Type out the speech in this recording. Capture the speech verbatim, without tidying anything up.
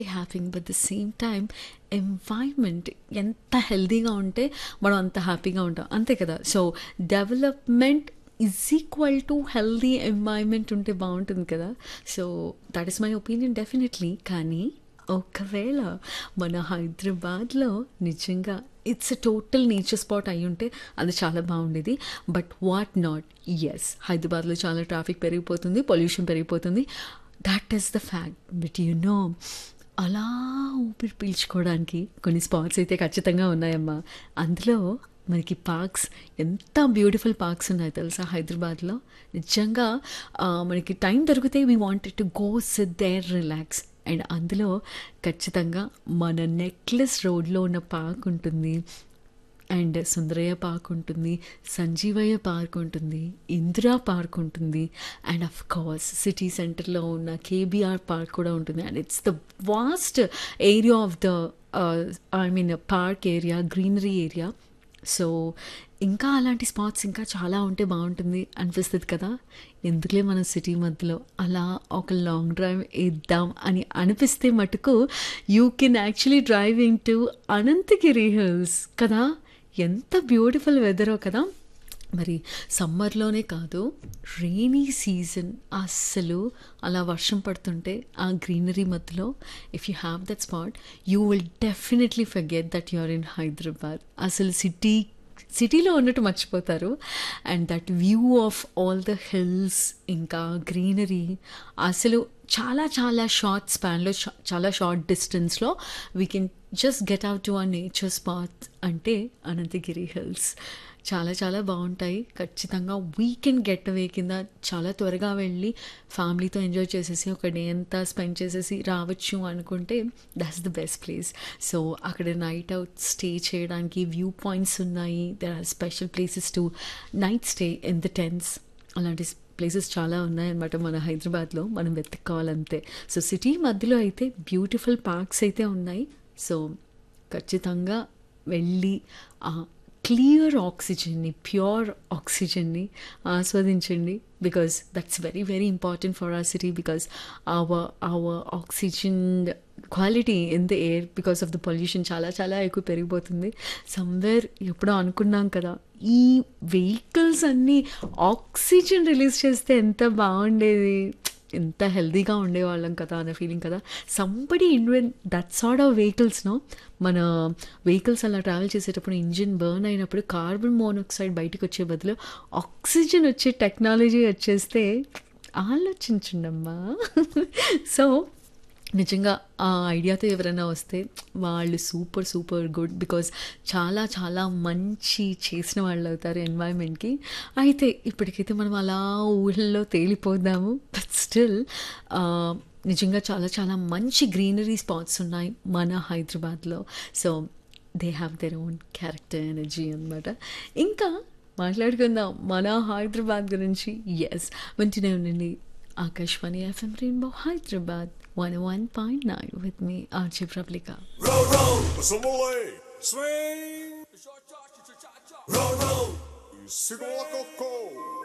హ్యాపీయింగ్ but the same time environment ఎంత హెల్తీగా ఉంటే మనం అంత హ్యాపీగా ఉంటాం అంతే కదా. So development is equal to healthy environment ఉంటే బాగుంటుంది కదా. So that is my opinion definitely. కానీ ఒకవేళ మన హైదరాబాద్లో నిజంగా it's a total nature spot అయి ఉంటే అది చాలా బాగుండేది. బట్ వాట్ నాట్, ఎస్ హైదరాబాద్లో చాలా ట్రాఫిక్ పెరిగిపోతుంది, పొల్యూషన్ పెరిగిపోతుంది, that is the fact. But you know అలా ఊపిరి పీల్చుకోవడానికి కొన్ని స్పాట్స్ అయితే ఖచ్చితంగా ఉన్నాయమ్మా. అందులో మనకి పార్క్స్, ఎంత బ్యూటిఫుల్ పార్క్స్ ఉన్నాయి తెలుసా హైదరాబాద్లో. నిజంగా ఆ, మనకి టైం దొరికితే we wanted to go SIT there relax. And అందులో ఖచ్చితంగా మన నెక్లెస్ రోడ్లో ఉన్న పార్క్ ఉంటుంది, అండ్ సుందరయ్య పార్క్ ఉంటుంది, సంజీవయ్య పార్క్ ఉంటుంది, ఇందిరా పార్క్ ఉంటుంది, అండ్ అఫ్ కోర్స్ సిటీ సెంటర్లో ఉన్న కేబీఆర్ పార్క్ కూడా ఉంటుంది. And it's the vast area of the I mean park area, greenery area. So ఇంకా అలాంటి స్పాట్స్ ఇంకా చాలా ఉంటే బాగుంటుంది అనిపిస్తుంది కదా. ఎందుకులే మనం సిటీ మధ్యలో అలా ఒక లాంగ్ డ్రైవ్ వేద్దాం అని అనిపిస్తే మటుకు you can actually driving to Anantagiri hills కదా. ఎంత బ్యూటిఫుల్ వెదరో కదా. మరి సమ్మర్లోనే కాదు, రెయినీ సీజన్ అస్సలు అలా వర్షం పడుతుంటే ఆ గ్రీనరీ మధ్యలో if you have that spot you will definitely forget that you are in Hyderabad. అసలు సిటీ సిటీలో ఉన్నట్టు మర్చిపోతారు. And that view of all the hills, ఇంకా గ్రీనరీ, అసలు చాలా చాలా షార్ట్ స్పాన్లో, చాలా షార్ట్ డిస్టెన్స్లో we can just get out to ఆ నేచర్ స్పాట్ అంటే అనంతగిరి హిల్స్. చాలా చాలా బాగుంటాయి. ఖచ్చితంగా వీకెండ్ గెట్ అవే కింద చాలా త్వరగా వెళ్ళి ఫ్యామిలీతో ఎంజాయ్ చేసేసి ఒక డే అంతా స్పెండ్ చేసేసి రావచ్చు అనుకుంటే that's the best place. So అక్కడ నైట్ అవుట్ స్టే చేయడానికి వ్యూ పాయింట్స్ ఉన్నాయి. There are special places to night stay in the tents. అలాంటి ప్లేసెస్ చాలా ఉన్నాయన్నమాట మన హైదరాబాద్లో, మనం వెతుక్కోవాలంతే. సో సిటీ మధ్యలో అయితే బ్యూటిఫుల్ పార్క్స్ అయితే ఉన్నాయి. సో ఖచ్చితంగా వెళ్ళి ఆ క్లియర్ ఆక్సిజన్ని, ప్యూర్ ఆక్సిజన్ని ఆస్వాదించండి. Because that's very very important for hour city. Because our our oxygen quality in the air because of the pollution చాలా చాలా ఎక్కువ పెరిగిపోతుంది. సమ్వేర్ ఎప్పుడో అనుకున్నాం కదా, ఈ వెహికల్స్ అన్నీ ఆక్సిజన్ రిలీజ్ చేస్తే ఎంత బాగుండేది, ఎంత హెల్దీగా ఉండేవాళ్ళం కదా అనే ఫీలింగ్ కదా. Somebody invent that sort of వెహికల్స్నో. మన వెహికల్స్ అలా ట్రావెల్ చేసేటప్పుడు ఇంజిన్ బర్న్ అయినప్పుడు కార్బన్ మోనాక్సైడ్ బయటకు వచ్చే బదులు ఆక్సిజన్ వచ్చే టెక్నాలజీ వచ్చేస్తే ఆలోచించండమ్మా. సో నిజంగా ఆ ఐడియాతో ఎవరైనా వస్తే వాళ్ళు సూపర్ సూపర్ గుడ్. బికాజ్ చాలా చాలా మంచి చేసిన వాళ్ళు అవుతారు ఎన్వైర్న్మెంట్కి. అయితే ఇప్పటికైతే మనం అలా ఊళ్ళలో తేలిపోదాము. బట్ స్టిల్ నిజంగా చాలా చాలా మంచి గ్రీనరీ స్పాట్స్ ఉన్నాయి మన హైదరాబాద్లో. So they have there own character, energy అనమాట. ఇంకా మాట్లాడుకుందాం మన హైదరాబాద్ గురించి. ఎస్, వింటూనే ఉండండి Akashvani FM rainbow Hyderabad one oh one point nine with me, Archie Prablika. Row, row, some away. Swing. Row, row. Sigo la coco.